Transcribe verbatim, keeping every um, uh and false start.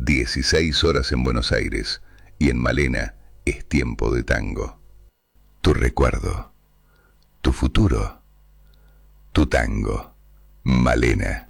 dieciséis horas en Buenos Aires y en Malena es tiempo de tango. Tu recuerdo, tu futuro, tu tango. Malena.